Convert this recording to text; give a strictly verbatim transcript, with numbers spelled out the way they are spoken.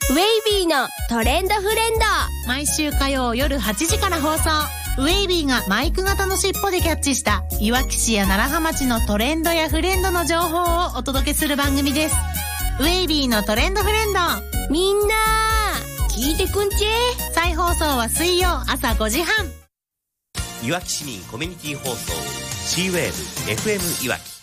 ウェイビーのトレンドフレンド。 毎週火曜夜はちじから放送。ウェイビーがマイク型の尻尾でキャッチしたいわき市や楢葉町のトレンドやフレンドの情報をお届けする番組です。ウェイビーのトレンドフレンド、 みんな聞いてくんちぇ。 再放送は水曜朝ごじはん。 いわき市民コミュニティ放送 C ウェーブ エフエム いわき。